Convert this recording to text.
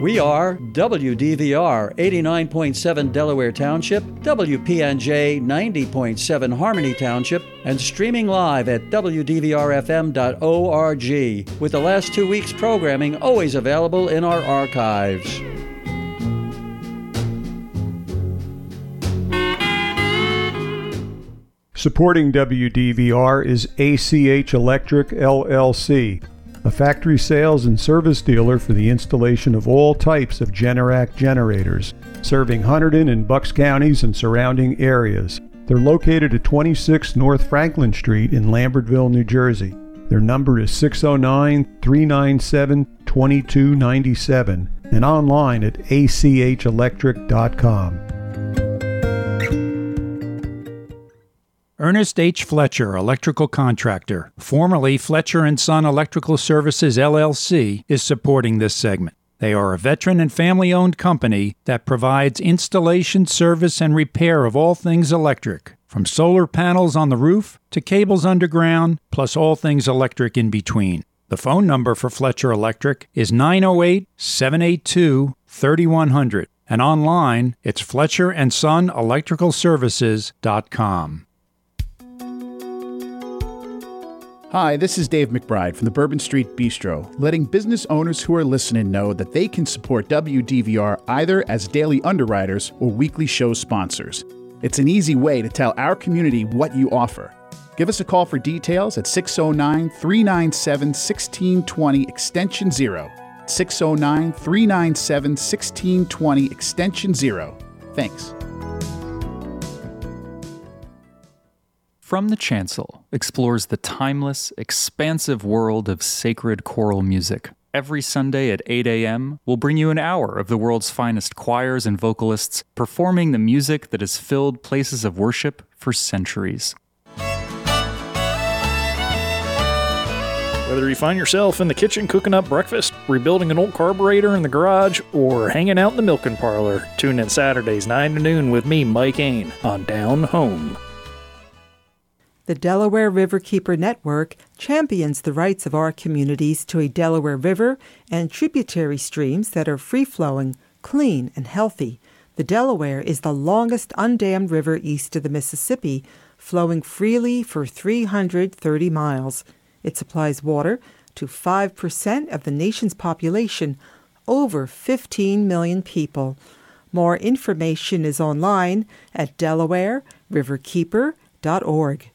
We are WDVR 89.7 Delaware Township, WPNJ 90.7 Harmony Township, and streaming live at WDVRFM.org, with the last 2 weeks' programming always available in our archives. Supporting WDVR is ACH Electric, LLC, a factory sales and service dealer for the installation of all types of Generac generators, serving Hunterdon and Bucks counties and surrounding areas. They're located at 26 North Franklin Street in Lambertville, New Jersey. Their number is 609-397-2297 and online at achelectric.com. Ernest H. Fletcher, electrical contractor, formerly Fletcher & Son Electrical Services, LLC, is supporting this segment. They are a veteran and family-owned company that provides installation, service, and repair of all things electric, from solar panels on the roof to cables underground, plus all things electric in between. The phone number for Fletcher Electric is 908-782-3100, and online, it's FletcherandSonElectricalServices.com. Hi, this is Dave McBride from the Bourbon Street Bistro, letting business owners who are listening know that they can support WDVR either as daily underwriters or weekly show sponsors. It's an easy way to tell our community what you offer. Give us a call for details at 609-397-1620 extension 0. 609-397-1620 extension 0. Thanks. From the Chancel explores the timeless, expansive world of sacred choral music. Every Sunday at 8 a.m., we'll bring you an hour of the world's finest choirs and vocalists performing the music that has filled places of worship for centuries. Whether you find yourself in the kitchen cooking up breakfast, rebuilding an old carburetor in the garage, or hanging out in the milking parlor, tune in Saturdays 9 to noon with me, Mike Ain, on Down Home. The Delaware Riverkeeper Network champions the rights of our communities to a Delaware River and tributary streams that are free-flowing, clean, and healthy. The Delaware is the longest undammed river east of the Mississippi, flowing freely for 330 miles. It supplies water to 5% of the nation's population, over 15 million people. More information is online at DelawareRiverkeeper.org.